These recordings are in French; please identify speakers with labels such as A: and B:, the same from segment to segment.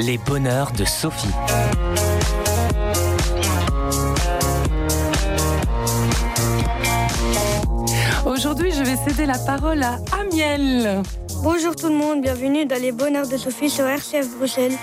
A: Les bonheurs de Sophie.
B: Aujourd'hui, je vais céder la parole à Amiel.
C: Bonjour tout le monde, bienvenue dans les bonheurs de Sophie sur RCF Bruxelles.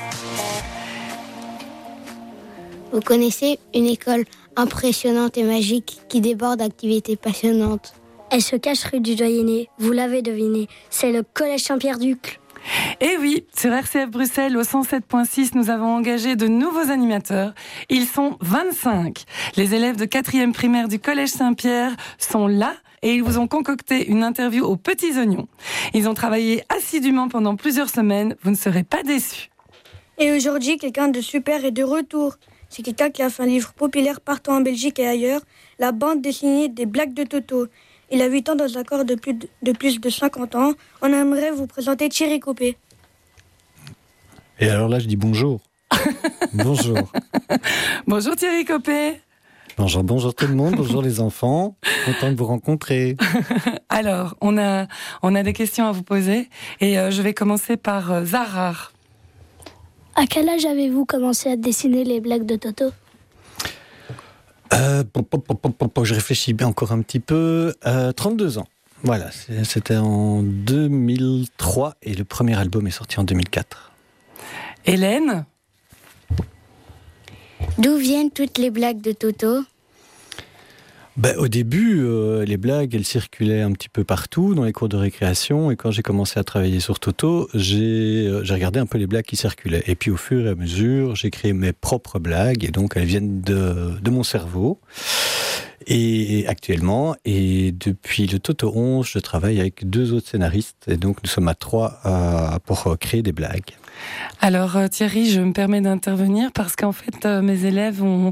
D: Vous connaissez une école impressionnante et magique qui déborde d'activités passionnantes.
E: Elle se cache rue du Doyenné, vous l'avez deviné, c'est le Collège Saint-Pierre-Duc.
B: Et oui, sur RCF Bruxelles, au 107.6, nous avons engagé de nouveaux animateurs. Ils sont 25. Les élèves de 4e primaire du Collège Saint-Pierre sont là et ils vous ont concocté une interview aux petits oignons. Ils ont travaillé assidûment pendant plusieurs semaines, vous ne serez pas déçus.
C: Et aujourd'hui, quelqu'un de super est de retour. C'est quelqu'un qui a fait un livre populaire partout en Belgique et ailleurs, la bande dessinée des blagues de Toto. Il a 8 ans dans un corps de plus de 50 ans. On aimerait vous présenter Thierry Copé.
F: Et alors là, je dis bonjour. Bonjour.
B: Bonjour Thierry Copé.
F: Bonjour tout le monde, bonjour les enfants. Content de vous rencontrer.
B: Alors, on a des questions à vous poser et je vais commencer par Zahrar.
E: À quel âge avez-vous commencé à dessiner les blagues de Toto ?
F: Je réfléchis bien encore un petit peu. 32 ans. Voilà, c'était en 2003 et le premier album est sorti en 2004.
B: Hélène ?
D: D'où viennent toutes les blagues de Toto ?
F: Au début, les blagues, elles circulaient un petit peu partout dans les cours de récréation. Et quand j'ai commencé à travailler sur Toto, j'ai regardé un peu les blagues qui circulaient. Et puis au fur et à mesure, j'ai créé mes propres blagues. Et donc, elles viennent de mon cerveau. Et actuellement, et depuis le Toto 11, je travaille avec 2 autres scénaristes. Et donc, nous sommes à 3 pour créer des blagues.
B: Alors Thierry, je me permets d'intervenir parce qu'en fait mes élèves ont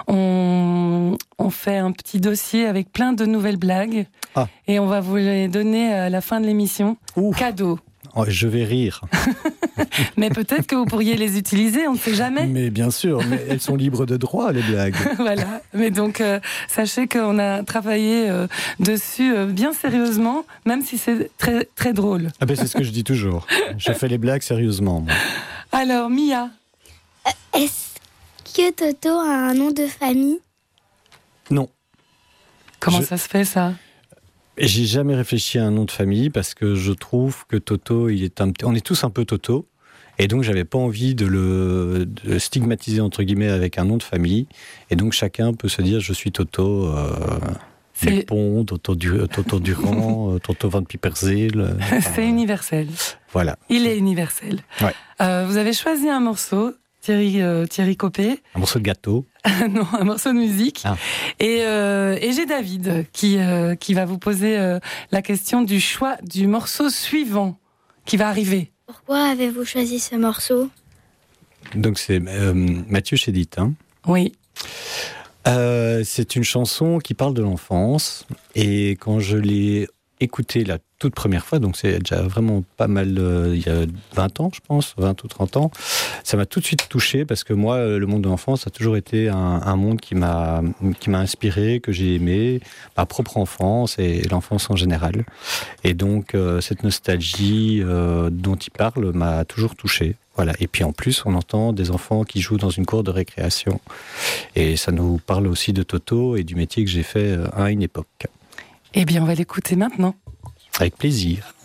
B: fait un petit dossier avec plein de nouvelles blagues et on va vous les donner à la fin de l'émission. Cadeau.
F: Oh, je vais rire.
B: Mais peut-être que vous pourriez les utiliser, on ne sait jamais.
F: Mais bien sûr, mais elles sont libres de droit, les blagues.
B: Voilà, mais donc sachez qu'on a travaillé dessus bien sérieusement, même si c'est très, très drôle.
F: C'est ce que je dis toujours. Je fais les blagues sérieusement, moi.
B: Alors, Mia.
D: Est-ce que Toto a un nom de famille ?
F: Non.
B: Comment ça se fait, ça ?
F: J'ai jamais réfléchi à un nom de famille parce que je trouve que Toto, on est tous un peu Toto. Et donc, j'avais pas envie de le stigmatiser, entre guillemets, avec un nom de famille. Et donc, chacun peut se dire, je suis Toto Dupont, Toto Durand, Toto Van Pieperzeel.
B: C'est universel.
F: Voilà.
B: Il est universel.
F: Ouais.
B: Vous avez choisi un morceau, Thierry Copé.
F: Un morceau de gâteau.
B: Non, un morceau de musique. Et j'ai David qui va vous poser la question du choix du morceau suivant qui va arriver.
E: Pourquoi avez-vous choisi ce morceau ?
F: Donc c'est Mathieu Chédid.
B: Oui.
F: C'est une chanson qui parle de l'enfance. Et quand je l'ai écoutée la toute première fois, donc c'est déjà vraiment pas mal, il y a 20 ans, je pense, 20 ou 30 ans, ça m'a tout de suite touché parce que moi, le monde de l'enfance a toujours été un monde qui m'a inspiré, que j'ai aimé, ma propre enfance et l'enfance en général. Et donc, cette nostalgie dont il parle m'a toujours touché. Voilà. Et puis en plus, on entend des enfants qui jouent dans une cour de récréation. Et ça nous parle aussi de Toto et du métier que j'ai fait à une époque.
B: Eh bien, on va l'écouter maintenant.
F: Avec plaisir.